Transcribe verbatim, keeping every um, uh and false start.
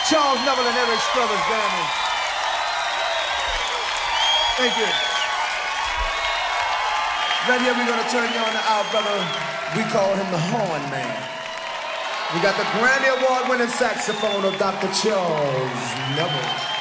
Charles Neville and Eric Struthers, damn it. Thank you. Right here we're gonna turn you on to our brother. We call him the Horn Man. We got the Grammy Award winning saxophone of Doctor Charles Neville.